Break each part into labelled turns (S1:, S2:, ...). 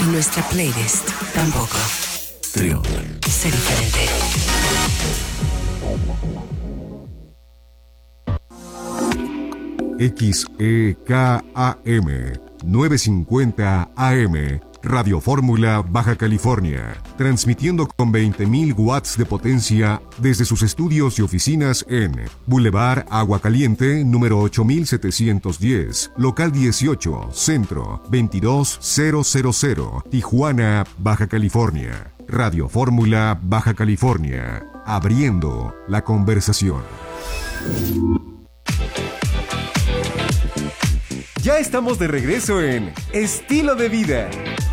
S1: Y nuestra playlist tampoco.
S2: Trión.
S1: Sé diferente.
S3: XEKAM 950 AM Radio Fórmula, Baja California, transmitiendo con 20.000 watts de potencia desde sus estudios y oficinas en Boulevard Agua Caliente, número 8710, local 18, centro 22000, Tijuana, Baja California. Radio Fórmula, Baja California, abriendo la conversación.
S4: Ya estamos de regreso en Estilo de Vida.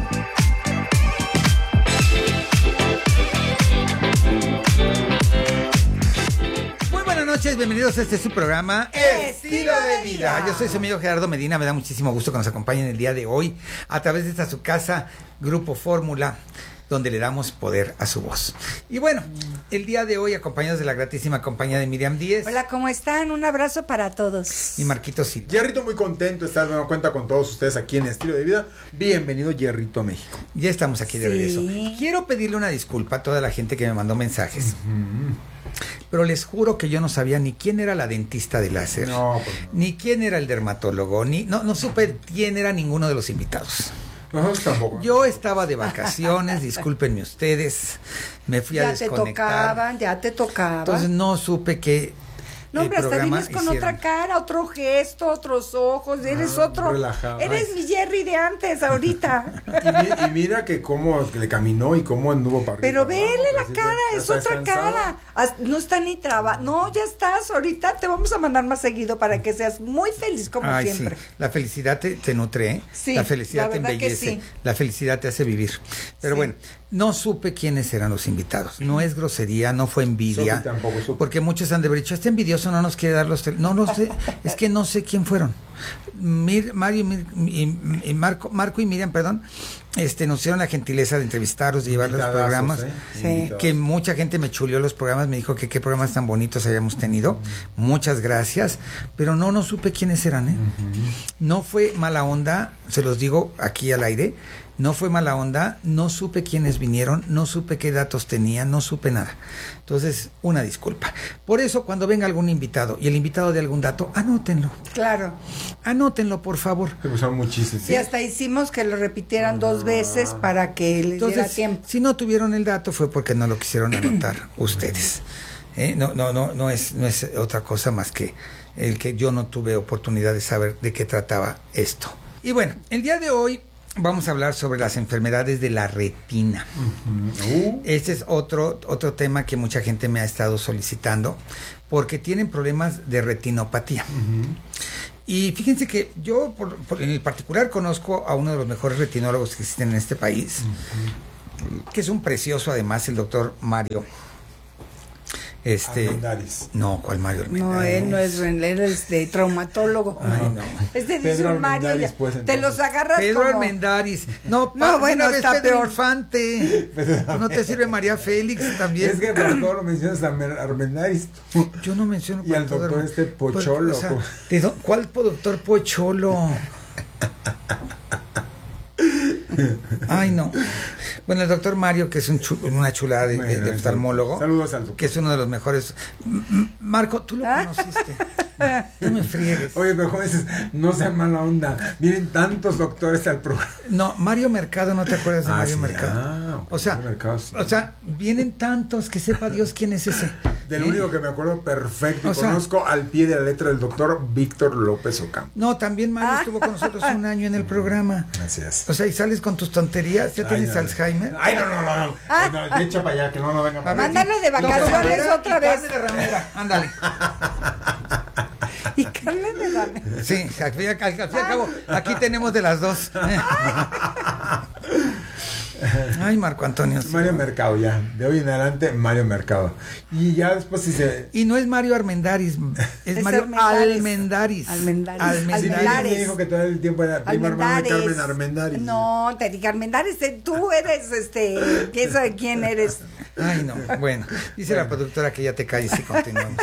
S5: Buenas noches, bienvenidos a este su programa Estilo de Vida. Yo soy su amigo Gerardo Medina, me da muchísimo gusto que nos acompañen el día de hoy a través de esta su casa, Grupo Fórmula, donde le damos poder a su voz. Y bueno, el día de hoy acompañados de la gratísima compañía de Miriam Díez.
S6: Hola, ¿cómo están? Un abrazo para todos.
S5: Y Marquito Silva.
S7: Jerrito, muy contento de estar dando cuenta con todos ustedes aquí en Estilo de Vida. Bienvenido, Jerrito, a México.
S5: Ya estamos aquí de regreso. Quiero pedirle una disculpa a toda la gente que me mandó mensajes. Pero les juro que yo no sabía ni quién era la dentista de láser, ni quién era el dermatólogo, no supe quién era ninguno de los invitados.
S7: No, tampoco.
S5: Yo estaba de vacaciones, discúlpenme ustedes, me fui a desconectar.
S6: Ya te tocaba.
S5: Entonces no supe que
S6: no, hombre, hasta vienes con otra cara, otro gesto, otros ojos, eres otro.
S7: Relajado.
S6: Eres mi Jerry de antes, ahorita.
S7: Y mira que cómo le caminó y cómo anduvo para arriba.
S6: Pero vele la cara, es otra cara. No está ni traba. No, ya estás, ahorita te vamos a mandar más seguido para que seas muy feliz como siempre.
S5: Sí. La felicidad te nutre, ¿eh?
S6: Sí,
S5: la felicidad te embellece,
S6: sí.
S5: La felicidad te hace vivir. Pero bueno, no supe quiénes eran los invitados. No es grosería, no fue envidia.
S7: Tampoco supe.
S5: Porque muchos han de haber dicho, este envidioso no nos quiere dar los no sé, es que no sé quién fueron. Marco y Miriam, perdón, nos hicieron la gentileza de entrevistarlos, de llevar los programas. Que mucha gente me chuleó los programas, me dijo que qué programas tan bonitos habíamos tenido. Muchas gracias, pero no supe quiénes eran, ¿eh? No fue mala onda, se los digo aquí al aire. No fue mala onda, no supe quiénes vinieron, no supe qué datos tenían, no supe nada. Entonces, una disculpa. Por eso, cuando venga algún invitado y el invitado de algún dato, anótenlo.
S6: Claro.
S5: Anótenlo, por favor.
S7: Que usaron muchísimo.
S6: Y hasta hicimos que lo repitieran 2 veces para que les diera tiempo.
S5: Si no tuvieron el dato fue porque no lo quisieron anotar ustedes. No es otra cosa más que el que yo no tuve oportunidad de saber de qué trataba esto. Y bueno, el día de hoy vamos a hablar sobre las enfermedades de la retina. Este es otro tema que mucha gente me ha estado solicitando porque tienen problemas de retinopatía. Y fíjense que yo en el particular conozco a uno de los mejores retinólogos que existen en este país, que es un precioso además, el doctor Mario.
S7: Armendáriz.
S5: No, ¿cuál Mario Armendáriz?
S6: No, él no es él es de traumatólogo.
S5: Ay, no.
S6: Este dice un Mario,
S7: pues,
S6: te los agarras
S5: Pedro
S6: como...
S5: Armendáriz. No,
S6: bueno, está
S5: Pedro
S6: peor.
S5: Infante. ¿No te sirve María Félix también?
S7: Es que por todo lo mencionas a Armendáriz.
S5: Yo no menciono.
S7: Y al doctor Pocholo.
S5: ¿Cuál doctor Pocholo? Ay, no. Bueno, el doctor Mario, que es una chulada de oftalmólogo.
S7: Saludos al doctor.
S5: Que es uno de los mejores. Marco, tú lo conociste. No me friegues.
S7: Oye, pero ¿cómo dices? No sean mala onda. Vienen tantos doctores al programa.
S5: No, Mario Mercado, ¿no te acuerdas de Mario
S7: sí.
S5: Mercado?
S7: Okay. Mercado, sí.
S5: O sea, vienen tantos que sepa Dios quién es ese.
S7: Del único que me acuerdo perfecto, conozco al pie de la letra del doctor Víctor López Ocampo.
S5: No, también Mario estuvo con nosotros un año en el programa.
S7: Gracias.
S5: O sea, y sales con tus tonterías, ¿ya tienes Alzheimer?
S7: Ay, no, echa para allá, que no venga para acá.
S6: Mándalo de vacaciones otra vez.
S5: De Ramera, ándale.
S6: Y Carmen de Ramera.
S5: Sí, al fin y al cabo, aquí tenemos de las dos. Ay, Marco Antonio. Sí.
S7: Mario Mercado, ya. De hoy en adelante, Mario Mercado. Y ya después si se...
S5: Y no es Mario Armendáriz, es Mario Almendáriz.
S6: Almendáriz.
S7: Sí, me dijo que todo el tiempo era prima hermana de Carmen Armendáriz.
S6: No, te dije Armendáriz, tú eres, piensa de quién eres.
S5: Ay, no, bueno, dice la productora que ya te calles y continuamos.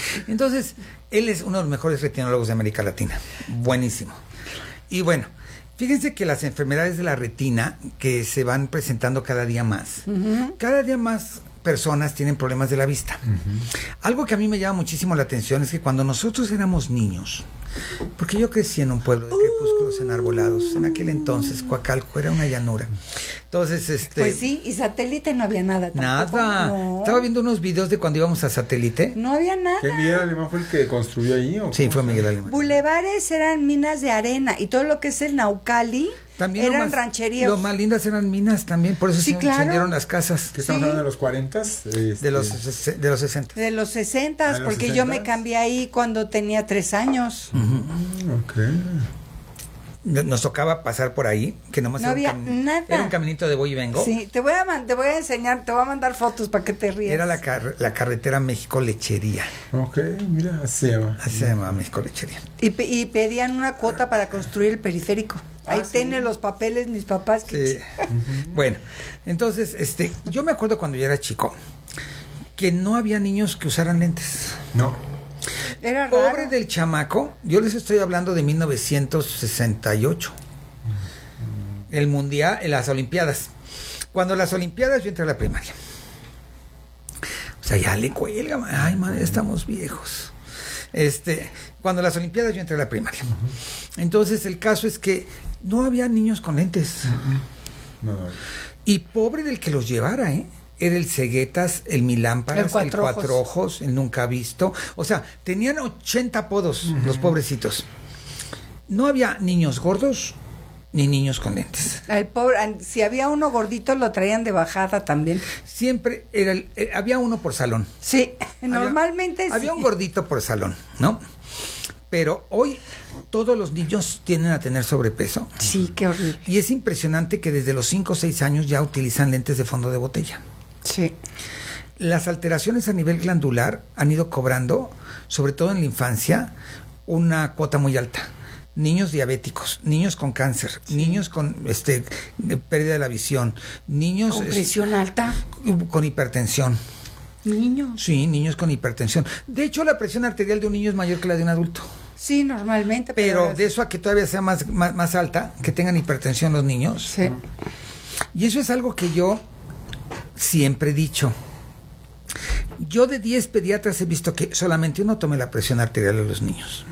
S5: Entonces, él es uno de los mejores retinólogos de América Latina. Buenísimo. Y bueno, Fíjense que las enfermedades de la retina que se van presentando cada día más personas tienen problemas de la vista. Algo que a mí me llama muchísimo la atención es que cuando nosotros éramos niños, porque yo crecí en un pueblo de crepúsculos enarbolados, en aquel entonces Coacalco era una llanura. Entonces,
S6: Pues sí, y Satélite no había nada tampoco.
S5: Nada.
S6: No.
S5: Estaba viendo unos videos de cuando íbamos a Satélite.
S6: No había nada.
S7: ¿Qué Miguel Alemán fue el que construyó ahí? ¿O
S5: Sí,
S7: cómo
S5: fue
S7: se
S5: Miguel
S7: llama?
S5: Alemán.
S6: Bulevares eran minas de arena y todo lo que es el Naucali
S5: También
S6: eran
S5: lo más-
S6: rancherías.
S5: Lo más lindas eran minas también, por eso
S6: Sí,
S5: se
S6: claro.
S5: incendiaron las casas.
S7: ¿Qué estamos hablando de los 40?
S5: De los 60.
S6: De los 60,
S7: ¿De los
S6: porque yo me
S7: 60s?
S6: cambié ahí cuando tenía 3 años.
S7: Ok.
S5: Nos tocaba pasar por ahí, que nomás
S6: No
S5: era
S6: había nada.
S5: Era un caminito de voy y vengo.
S6: Sí, te voy a enseñar, te voy a mandar fotos para que te rías.
S5: Era la carretera México-Lechería.
S7: Ok, mira, así se llama.
S5: Así se llama México-Lechería.
S6: Y pedían una cuota para construir el periférico. Ahí tienen los papeles mis papás.
S5: Sí. Bueno, entonces, yo me acuerdo cuando yo era chico que no había niños que usaran lentes.
S7: No.
S6: Era
S5: Pobre
S6: raro.
S5: del chamaco, yo les estoy hablando de 1968. El mundial, las olimpiadas. Cuando las olimpiadas yo entré a la primaria. O sea, ya le cuelga, ay, madre, estamos viejos. Cuando las olimpiadas yo entré a la primaria. Entonces el caso es que no había niños con lentes.
S7: No.
S5: Y pobre del que los llevara, ¿eh? Era el Ceguetas, el Milámparas,
S6: El Cuatro Ojos.
S5: Cuatro Ojos, el Nunca Visto. O sea, tenían 80 apodos los pobrecitos. No había niños gordos ni niños con lentes.
S6: El pobre, si había uno gordito lo traían de bajada también.
S5: Siempre había uno por salón.
S6: Sí, normalmente
S5: Había
S6: sí.
S5: un gordito por salón, ¿no? Pero hoy todos los niños tienden a tener sobrepeso.
S6: Sí, qué horrible.
S5: Y es impresionante que desde los 5 o 6 años ya utilizan lentes de fondo de botella.
S6: Sí.
S5: Las alteraciones a nivel glandular han ido cobrando, sobre todo en la infancia, una cuota muy alta. Niños diabéticos, niños con cáncer, niños con pérdida de la visión, niños
S6: Con presión alta.
S5: con hipertensión.
S6: Niños.
S5: Sí, niños con hipertensión. De hecho, la presión arterial de un niño es mayor que la de un adulto.
S6: Sí, normalmente.
S5: Pero de eso a que todavía sea más alta, que tengan hipertensión los niños.
S6: Sí.
S5: Y eso es algo que yo siempre he dicho. Yo de 10 pediatras he visto que solamente uno tome la presión arterial a los niños.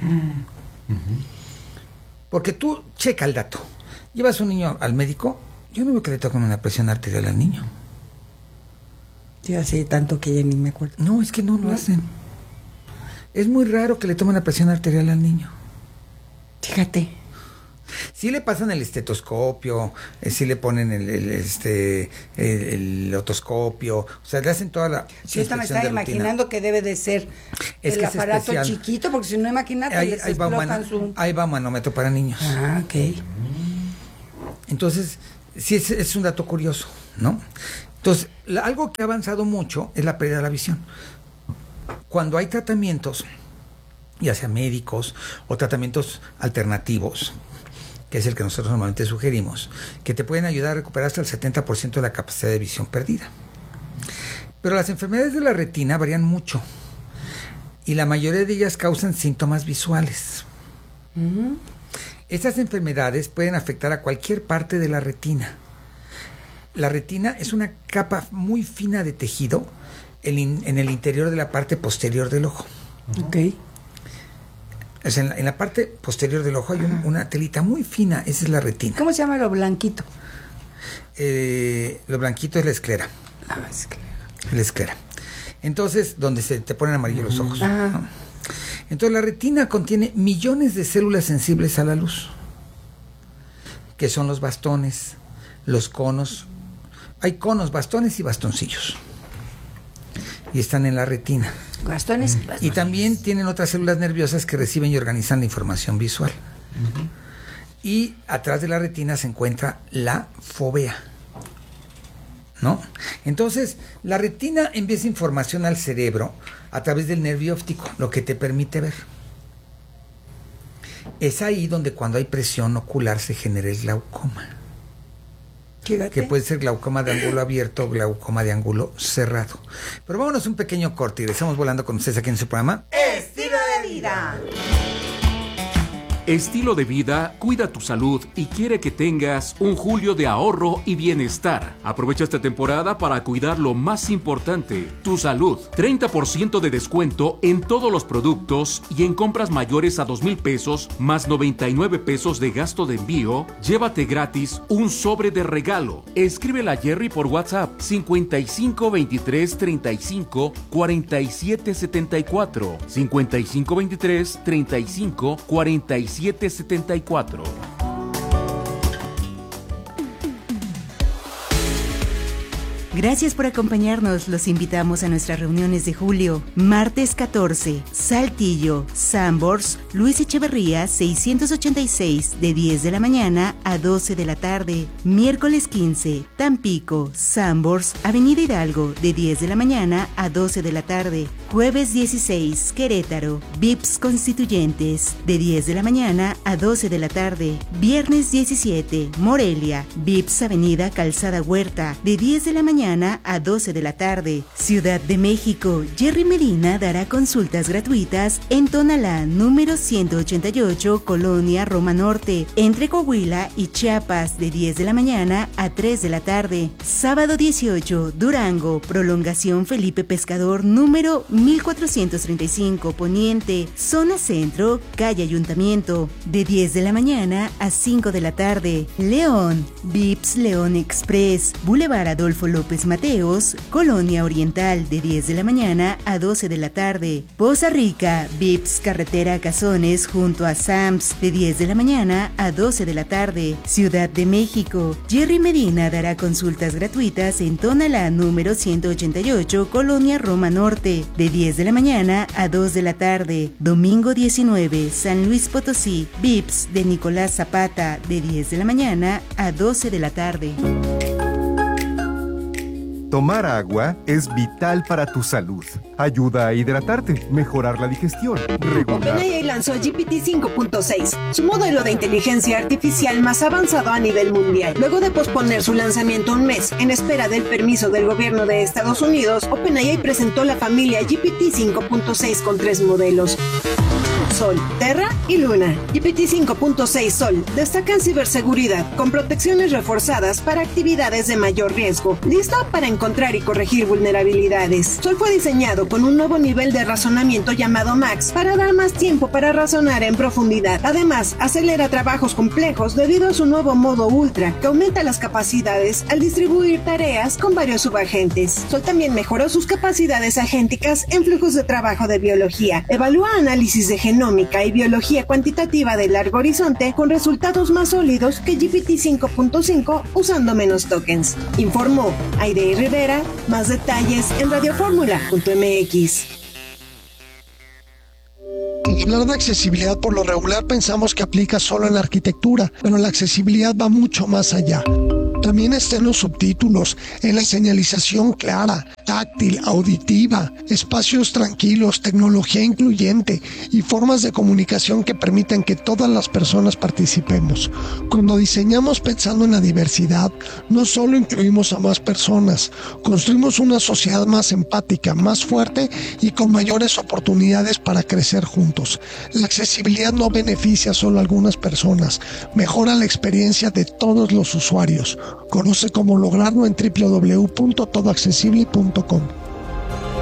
S5: Porque tú checa el dato. Llevas un niño al médico, yo no veo que le toquen una presión arterial al niño.
S6: Yo hace tanto que ya ni me acuerdo.
S5: No, es que no lo hacen. Es muy raro que le tomen la presión arterial al niño.
S6: Fíjate.
S5: Sí le pasan el estetoscopio, sí le ponen el otoscopio, o sea, le hacen toda la
S6: Sí, esta me
S5: inspección
S6: estaba
S5: de rutina.
S6: imaginando que debe de ser
S5: Es
S6: el
S5: que es
S6: aparato
S5: especial.
S6: chiquito, porque si no, imagínate, les
S5: Ahí va
S6: explotan su...
S5: ahí va un manómetro para niños.
S6: Ah, ok.
S5: Entonces, sí es un dato curioso, ¿no? Entonces, algo que ha avanzado mucho es la pérdida de la visión. Cuando hay tratamientos, ya sea médicos o tratamientos alternativos, que es el que nosotros normalmente sugerimos, que te pueden ayudar a recuperar hasta el 70% de la capacidad de visión perdida. Pero las enfermedades de la retina varían mucho y la mayoría de ellas causan síntomas visuales. Estas enfermedades pueden afectar a cualquier parte de la retina. La retina es una capa muy fina de tejido en el interior de la parte posterior del ojo.
S6: Ok.
S5: O sea, en la parte posterior del ojo hay una telita muy fina, esa es la retina.
S6: ¿Cómo se llama lo blanquito?
S5: Lo blanquito es la esclera.
S6: Ah, es que...
S5: La esclera. Entonces, donde se te ponen amarillos los ojos.
S6: Ah.
S5: ¿No? Entonces, la retina contiene millones de células sensibles a la luz, que son los bastones, los conos. Hay conos, bastones y bastoncillos. Y están en la retina.
S6: Bastones.
S5: Y también tienen otras células nerviosas que reciben y organizan la información visual. Y atrás de la retina se encuentra la fóvea, ¿no? Entonces, la retina envía esa información al cerebro a través del nervio óptico, lo que te permite ver. Es ahí donde cuando hay presión ocular se genera el glaucoma,
S6: Fíjate.
S5: que puede ser glaucoma de ángulo abierto o glaucoma de ángulo cerrado. Pero vámonos un pequeño corte y regresamos volando con ustedes aquí en su programa.
S6: Estilo de vida.
S2: Estilo de Vida cuida tu salud y quiere que tengas un julio de ahorro y bienestar. Aprovecha esta temporada para cuidar lo más importante, tu salud. 30% de descuento en todos los productos y en compras mayores a 2,000 pesos más 99 pesos de gasto de envío, llévate gratis un sobre de regalo. Escríbele a Jerry por WhatsApp 55 23 35 47 74 55 23 35 47 74.
S8: Gracias por acompañarnos. Los invitamos a nuestras reuniones de julio. Martes 14, Saltillo, Sanborns, Luis Echeverría 686, de 10 de la mañana a 12 de la tarde. Miércoles 15, Tampico, Sanborns, Avenida Hidalgo, de 10 de la mañana a 12 de la tarde. Jueves 16, Querétaro, Vips Constituyentes, de 10 de la mañana a 12 de la tarde. Viernes 17, Morelia, Vips Avenida Calzada Huerta, de 10 de la mañana a 12 de la tarde. Ciudad de México, Jerry Medina dará consultas gratuitas en Tonalá, número 188, Colonia Roma Norte, entre Coahuila y Chiapas, de 10 de la mañana a 3 de la tarde. Sábado 18, Durango, Prolongación Felipe Pescador, número 1435, Poniente, Zona Centro, Calle Ayuntamiento, de 10 de la mañana a 5 de la tarde. León, Vips León Express, Boulevard Adolfo López Mateos, Colonia Oriental, de 10 de la mañana a 12 de la tarde. Poza Rica, Vips Carretera Cazones junto a Sams, de 10 de la mañana a 12 de la tarde. Ciudad de México, Jerry Medina dará consultas gratuitas en Tonalá, número 188, Colonia Roma Norte, de 10 de la mañana a 2 de la tarde. Domingo 19, San Luis Potosí, Vips de Nicolás Zapata, de 10 de la mañana a 12 de la tarde.
S9: Tomar agua es vital para tu salud. Ayuda a hidratarte, mejorar la digestión, regular.
S10: OpenAI lanzó GPT 5.6, su modelo de inteligencia artificial más avanzado a nivel mundial. Luego de posponer su lanzamiento un mes en espera del permiso del gobierno de Estados Unidos, OpenAI presentó la familia GPT 5.6 con 3 modelos: Sol, Terra y Luna. GPT 5.6 Sol destaca en ciberseguridad con protecciones reforzadas para actividades de mayor riesgo, listo para encontrar y corregir vulnerabilidades. Sol fue diseñado con un nuevo nivel de razonamiento llamado Max para dar más tiempo para razonar en profundidad. Además, acelera trabajos complejos debido a su nuevo modo Ultra, que aumenta las capacidades al distribuir tareas con varios subagentes. Sol también mejoró sus capacidades agénticas en flujos de trabajo de biología. Evalúa análisis de genómica y biología cuantitativa de largo horizonte con resultados más sólidos que GPT 5.5 usando menos tokens. Informó Aide Rivera. Más detalles en radioformula.mx.
S11: Hablar de accesibilidad por lo regular pensamos que aplica solo en la arquitectura, pero la accesibilidad va mucho más allá. También está en los subtítulos, en la señalización clara, táctil, auditiva, espacios tranquilos, tecnología incluyente y formas de comunicación que permiten que todas las personas participemos. Cuando diseñamos pensando en la diversidad, no solo incluimos a más personas, construimos una sociedad más empática, más fuerte y con mayores oportunidades para crecer juntos. La accesibilidad no beneficia solo a algunas personas, mejora la experiencia de todos los usuarios. Conoce cómo lograrlo en www.todoaccesible.com.